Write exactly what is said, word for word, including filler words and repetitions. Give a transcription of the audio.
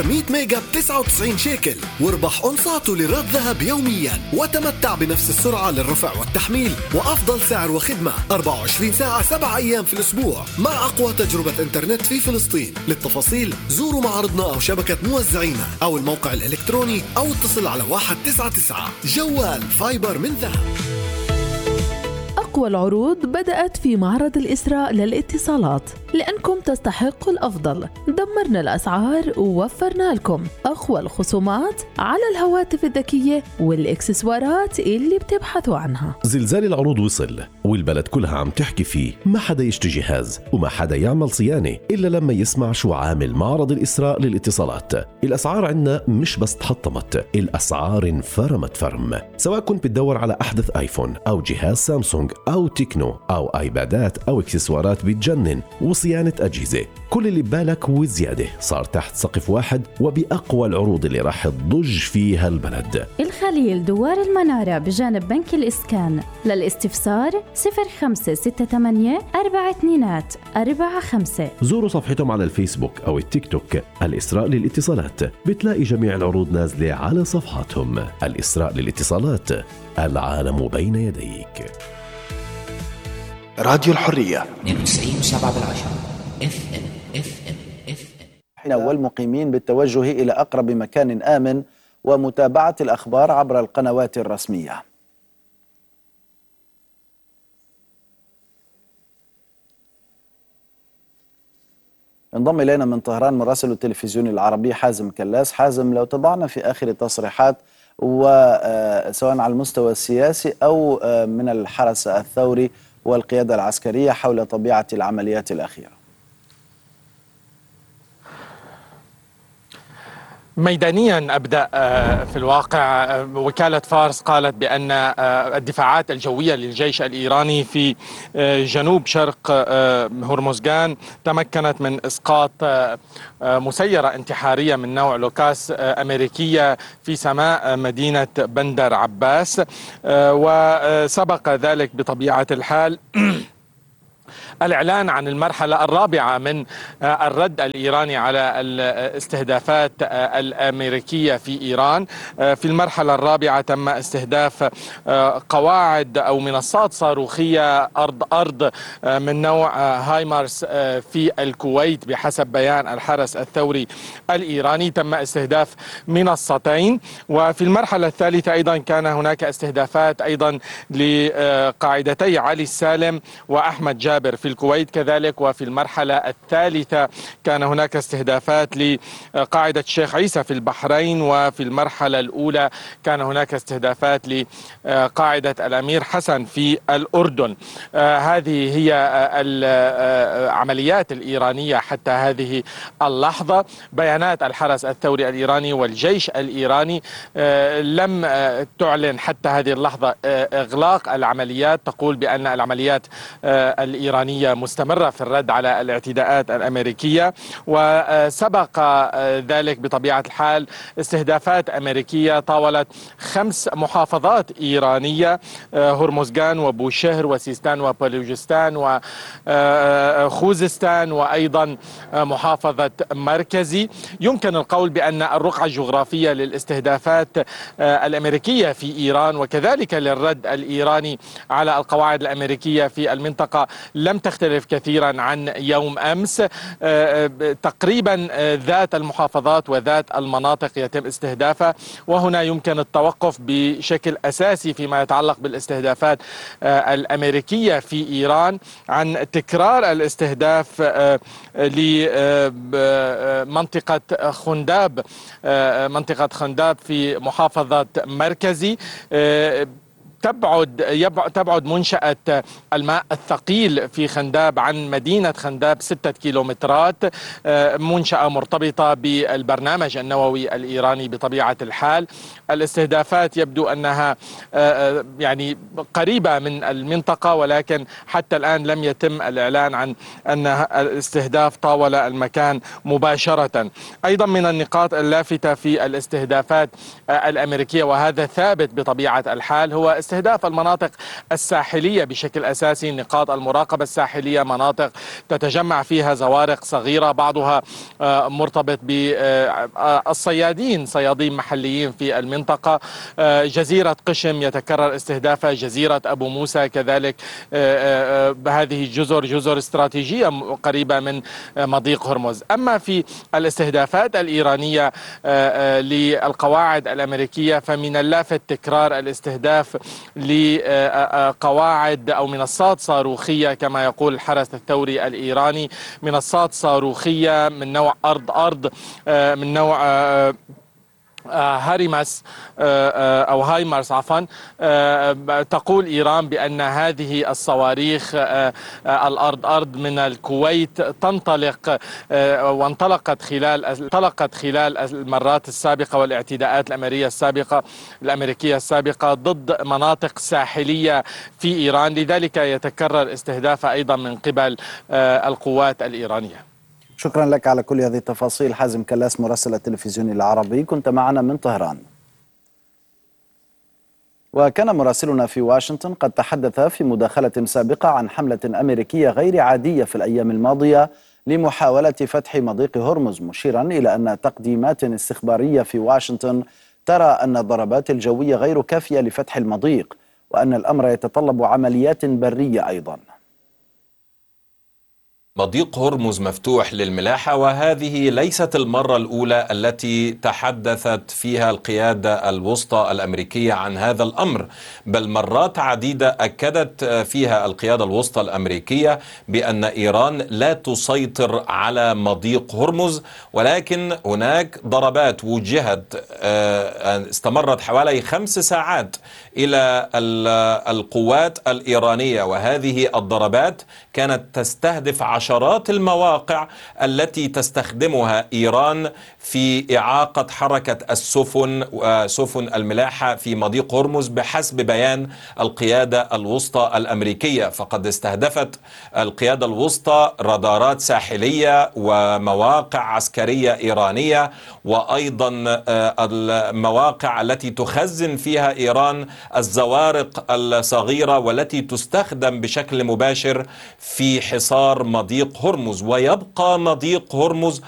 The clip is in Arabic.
مية ميجا ب تسعة وتسعين شيكل، واربح قنصاته لراد ذهب يوميا، وتمتع بنفس السرعة للرفع والتحميل وأفضل سعر وخدمة أربعة وعشرين ساعة سبعة أيام في الأسبوع مع أقوى تجربة إنترنت في فلسطين. للتفاصيل زوروا معرضنا أو شبكة موزعينا أو الموقع الإلكتروني أو اتصل على واحد تسعة تسعة. جوال فايبر من ذهب. أقوى العروض بدأت في معرض الإسراء للاتصالات، لأنكم تستحقوا الأفضل. دمرنا الأسعار ووفرنا لكم أقوى الخصومات على الهواتف الذكية والإكسسوارات اللي بتبحثوا عنها. زلزال العروض وصل والبلد كلها عم تحكي فيه. ما حدا يشتري جهاز وما حدا يعمل صيانة إلا لما يسمع شو عامل معرض الإسراء للاتصالات. الأسعار عنا مش بس تحطمت، الأسعار انفرمت فرم. سواء كنت بتدور على أحدث آيفون أو جهاز سامسونج أو تكنو أو آيبادات أو إكسسوارات بتجنن وصيانة أجهزة، كل اللي ببالك وزيادة صار تحت سقف واحد وبأقوى العروض اللي راح تضج فيها البلد. الخليل دوار المنارة بجانب بنك الإسكان. للاستفسار صفر خمسة ستة ثمانية أربعة اثنين أربعة خمسة. زوروا صفحتهم على الفيسبوك أو التيك توك الإسراء للاتصالات، بتلاقي جميع العروض نازلة على صفحاتهم. الإسراء للاتصالات، العالم بين يديك. راديو الحرية اثنين وتسعين وسبعة بالعشرة اف ام اف ام اف ام. والمقيمين بالتوجه إلى أقرب مكان آمن ومتابعة الأخبار عبر القنوات الرسمية. انضم إلينا من طهران مراسل التلفزيون العربي حازم كلاس. حازم، لو تضعنا في آخر التصريحات وسواء على المستوى السياسي أو من الحرس الثوري والقيادة العسكرية حول طبيعة العمليات الأخيرة. ميدانيا أبدأ. في الواقع وكالة فارس قالت بأن الدفاعات الجوية للجيش الإيراني في جنوب شرق هرمزغان تمكنت من إسقاط مسيرة انتحارية من نوع لوكاس أمريكية في سماء مدينة بندر عباس، وسبق ذلك بطبيعة الحال الإعلان عن المرحلة الرابعة من الرد الإيراني على الاستهدافات الأمريكية في إيران. في المرحلة الرابعة تم استهداف قواعد أو منصات صاروخية أرض أرض من نوع هايمارس في الكويت. بحسب بيان الحرس الثوري الإيراني تم استهداف منصتين. وفي المرحلة الثالثة أيضا كان هناك استهدافات أيضا لقاعدتي علي السالم وأحمد جابر في الكويت كذلك. وفي المرحلة الثالثة كان هناك استهدافات لقاعدة الشيخ عيسى في البحرين. وفي المرحلة الأولى كان هناك استهدافات لقاعدة الأمير حسن في الأردن. هذه هي العمليات الإيرانية حتى هذه اللحظة. بيانات الحرس الثوري الإيراني والجيش الإيراني لم تعلن حتى هذه اللحظة إغلاق العمليات، تقول بأن العمليات الإيرانية مستمرة في الرد على الاعتداءات الأمريكية. وسبق ذلك بطبيعة الحال استهدافات أمريكية طاولت خمس محافظات إيرانية: هرمزغان وبوشهر وسيستان وبلوجستان وخوزستان وأيضا محافظة مركزي. يمكن القول بأن الرقعة الجغرافية للاستهدافات الأمريكية في إيران وكذلك للرد الإيراني على القواعد الأمريكية في المنطقة لم تختلف كثيرا عن يوم أمس. تقريبا ذات المحافظات وذات المناطق يتم استهدافها، وهنا يمكن التوقف بشكل أساسي فيما يتعلق بالاستهدافات الأمريكية في إيران عن تكرار الاستهداف لمنطقة خنداب منطقة خنداب في محافظة مركزي. تبعد تبعد منشأة الماء الثقيل في خنداب عن مدينة خنداب ستة كيلومترات، منشأة مرتبطة بالبرنامج النووي الإيراني بطبيعة الحال. الاستهدافات يبدو أنها يعني قريبة من المنطقة، ولكن حتى الآن لم يتم الإعلان عن أن الاستهداف طاول المكان مباشرة. أيضا من النقاط اللافتة في الاستهدافات الأمريكية، وهذا ثابت بطبيعة الحال، هو استهداف المناطق الساحلية بشكل أساسي، نقاط المراقبة الساحلية، مناطق تتجمع فيها زوارق صغيرة بعضها مرتبط بالصيادين صيادين محليين في المنطقة. جزيرة قشم يتكرر استهدافها، جزيرة أبو موسى كذلك، هذه الجزر جزر استراتيجية قريبة من مضيق هرمز. أما في الاستهدافات الإيرانية للقواعد الأمريكية فمن اللافت تكرار الاستهداف لقواعد أو منصات صاروخية كما يقول الحرس الثوري الإيراني، منصات صاروخية من نوع أرض أرض من نوع هاريماس أو هايمارس عفوا. تقول إيران بأن هذه الصواريخ الأرض أرض من الكويت تنطلق وانطلقت خلال انطلقت خلال المرات السابقة والاعتداءات الأمريكية السابقة الأمريكية السابقة ضد مناطق ساحلية في إيران، لذلك يتكرر استهدافها أيضا من قبل القوات الإيرانية. شكرا لك على كل هذه التفاصيل حازم كلاس مراسل التلفزيون العربي، كنت معنا من طهران. وكان مراسلنا في واشنطن قد تحدث في مداخلة سابقة عن حملة أمريكية غير عادية في الأيام الماضية لمحاولة فتح مضيق هرمز، مشيرا إلى أن تقديمات استخبارية في واشنطن ترى أن الضربات الجوية غير كافية لفتح المضيق، وأن الأمر يتطلب عمليات برية أيضا. مضيق هرمز مفتوح للملاحة، وهذه ليست المرة الأولى التي تحدثت فيها القيادة الوسطى الأمريكية عن هذا الأمر، بل مرات عديدة أكدت فيها القيادة الوسطى الأمريكية بأن إيران لا تسيطر على مضيق هرمز، ولكن هناك ضربات وجهت استمرت حوالي خمس ساعات إلى القوات الإيرانية، وهذه الضربات كانت تستهدف عشرات المواقع التي تستخدمها إيران في إعاقة حركة السفن وسفن الملاحة في مضيق هرمز بحسب بيان القيادة الوسطى الأمريكية. فقد استهدفت القيادة الوسطى رادارات ساحلية ومواقع عسكرية إيرانية، وأيضا المواقع التي تخزن فيها إيران الزوارق الصغيرة والتي تستخدم بشكل مباشر في حصار مضيق هرمز. ويبقى مضيق هرمز